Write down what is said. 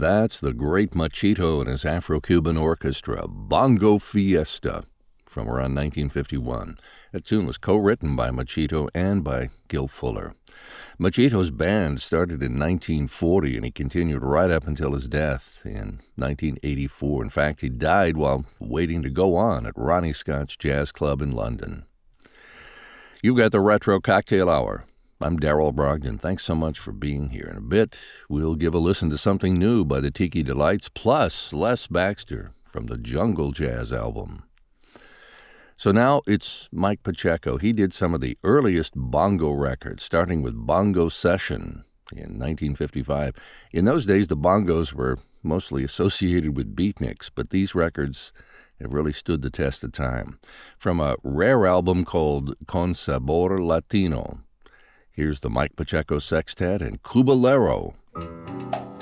That's the great Machito and his Afro-Cuban orchestra, Bongo Fiesta, from around 1951. That tune was co-written by Machito and by Gil Fuller. Machito's band started in 1940, and he continued right up until his death in 1984. In fact, he died while waiting to go on at Ronnie Scott's Jazz Club in London. You've got the Retro Cocktail Hour. I'm Darrell Brogdon. Thanks so much for being here. In a bit, we'll give a listen to something new by the Tiki Delights, plus Les Baxter from the Jungle Jazz album. So now it's Mike Pacheco. He did some of the earliest bongo records, starting with Bongo Session in 1955. In those days, the bongos were mostly associated with beatniks, but these records have really stood the test of time. From a rare album called Con Sabor Latino, here's the Mike Pacheco Sextet and Cubalero.